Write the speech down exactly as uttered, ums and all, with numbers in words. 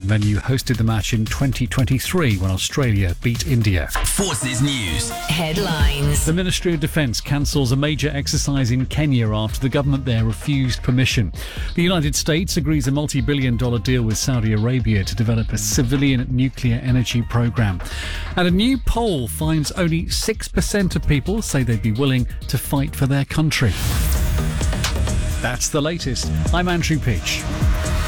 Menu hosted the match in twenty twenty-three when Australia beat India. Forces News. Headlines. The Ministry of Defence cancels a major exercise in Kenya after the government there refused permission. The United States agrees a multi-billion dollar deal with Saudi Arabia to develop a civilian nuclear energy program. And a new poll finds only six percent of people say they'd be willing to fight for their country. That's the latest. I'm Andrew Peach.